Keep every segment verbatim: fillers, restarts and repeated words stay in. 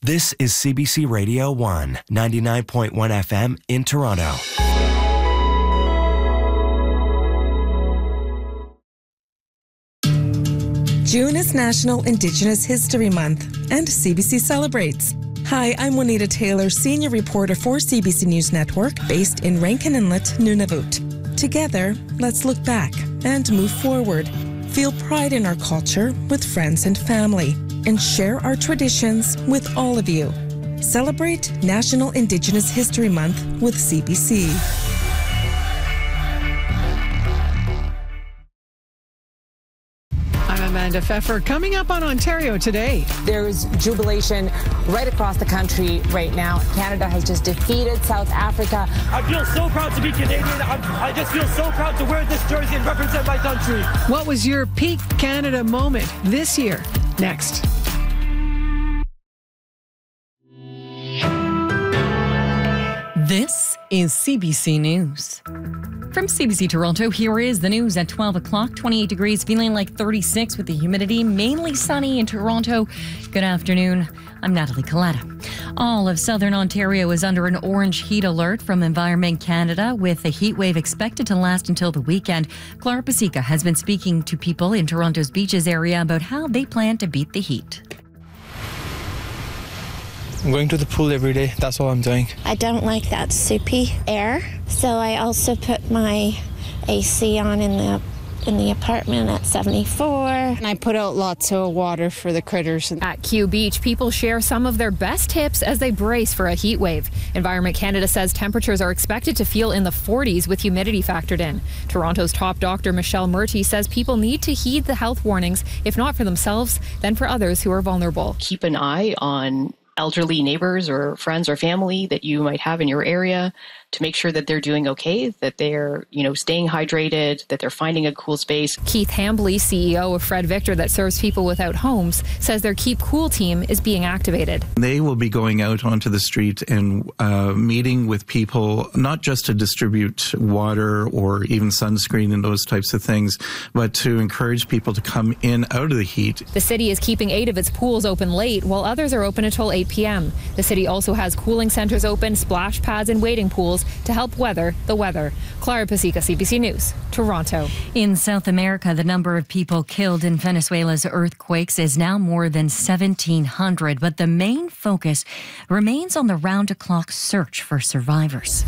This is C B C Radio one, ninety-nine point one F M in Toronto. June is National Indigenous History Month, and C B C celebrates. Hi, I'm Juanita Taylor, senior reporter for C B C News Network, based in Rankin Inlet, Nunavut. Together, let's look back and move forward. Feel pride in our culture with friends and family, and share our traditions with all of you. Celebrate National Indigenous History Month with C B C. I'm Amanda Pfeffer. Coming up on Ontario Today. There's jubilation right across the country right now. Canada has just defeated South Africa. I feel so proud to be Canadian. I'm, I just feel so proud to wear this jersey and represent my country. What was your peak Canada moment this year? Next. This is C B C News. From C B C Toronto, here is the news at twelve o'clock. twenty-eight degrees, feeling like thirty-six with the humidity. Mainly sunny in Toronto. Good afternoon. I'm Natalie Colletta. All of southern Ontario is under an orange heat alert from Environment Canada, with a heat wave expected to last until the weekend. Clara Pasica has been speaking to people in Toronto's beaches area about how they plan to beat the heat. I'm going to the pool every day. That's all I'm doing. I don't like that soupy air, so I also put my A C on in the in the apartment at seventy-four. And I put out lots of water for the critters. At Q Beach, people share some of their best tips as they brace for a heat wave. Environment Canada says temperatures are expected to feel in the forties with humidity factored in. Toronto's top doctor, Michelle Murty, says people need to heed the health warnings, if not for themselves, then for others who are vulnerable. Keep an eye on elderly neighbors or friends or family that you might have in your area to make sure that they're doing okay, that they're, you know, staying hydrated, that they're finding a cool space. Keith Hambley, C E O of Fred Victor that serves people without homes, says their Keep Cool team is being activated. They will be going out onto the street and uh, meeting with people, not just to distribute water or even sunscreen and those types of things, but to encourage people to come in out of the heat. The city is keeping eight of its pools open late, while others are open until eight p.m. The city also has cooling centers open, splash pads and wading pools to help weather the weather. Clara Pasica, C B C News, Toronto. In South America, the number of people killed in Venezuela's earthquakes is now more than seventeen hundred, but the main focus remains on the round-the-clock search for survivors.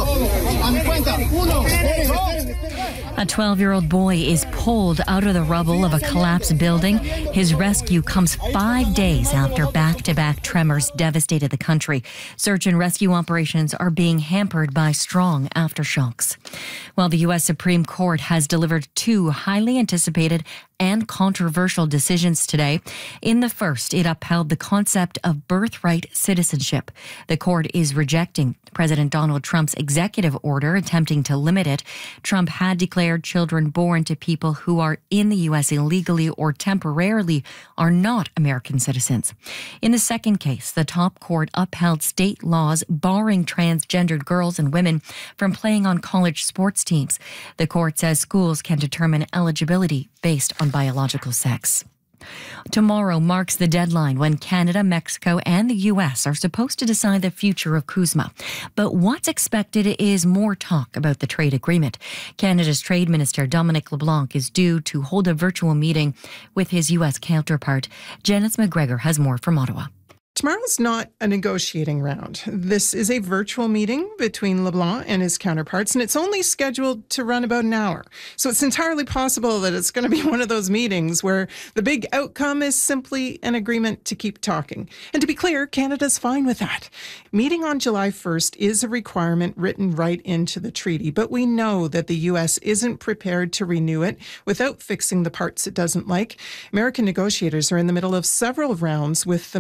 A twelve-year-old boy is pulled out of the rubble of a collapsed building. His rescue comes five days after back-to-back tremors devastated the country. Search and rescue operations are being hampered by strong aftershocks. Well, the U S Supreme Court has delivered two highly anticipated and controversial decisions today. In the first, it upheld the concept of birthright citizenship. The court is rejecting President Donald Trump's executive order attempting to limit it. Trump had declared children born to people who are in the U S illegally or temporarily are not American citizens. In the second case, the top court upheld state laws barring transgendered girls and women from playing on college sports teams. The court says schools can determine eligibility based on biological sex. Tomorrow marks the deadline when Canada, Mexico and the U S are supposed to decide the future of CUSMA. But what's expected is more talk about the trade agreement. Canada's Trade Minister Dominic LeBlanc is due to hold a virtual meeting with his U S counterpart. Janice McGregor has more from Ottawa. Tomorrow's not a negotiating round. This is a virtual meeting between LeBlanc and his counterparts, and it's only scheduled to run about an hour. So it's entirely possible that it's going to be one of those meetings where the big outcome is simply an agreement to keep talking. And to be clear, Canada's fine with that. Meeting on July first is a requirement written right into the treaty, but we know that the U S isn't prepared to renew it without fixing the parts it doesn't like. American negotiators are in the middle of several rounds with the